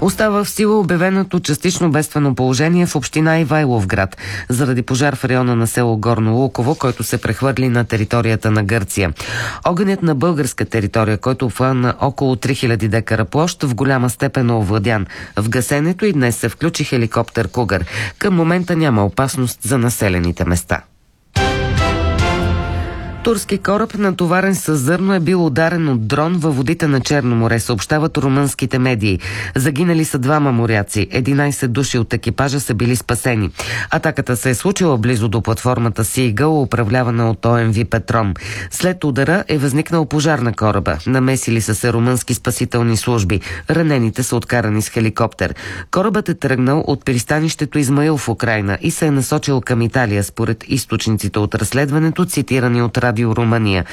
Остава в сила обявеното частично бедствено положение в община Ивайловград заради пожар в района на село Горно Луково, който се прехвърли на територията на Гърция. Огънят на българска територия, който обхвана около 3000 декара площ, в голяма степен е овладян. В гасенето и днес се включи хеликоптер Кугър. Към момента няма опасност за населените места. Турски кораб, натоварен с зърно, е бил ударен от дрон във водите на Черно море, съобщават румънските медии. Загинали са 2 моряци, 11 души от екипажа са били спасени. Атаката се е случила близо до платформата Сигъл, управлявана от ОМВ Петром. След удара е възникнал пожар на кораба. Намесили са се румънски спасителни служби. Ранените са откарани с хеликоптер. Корабът е тръгнал от пристанището Измаил в Украйна и се е насочил към Италия, според източниците от разследването, цитирани от Радио Румъния.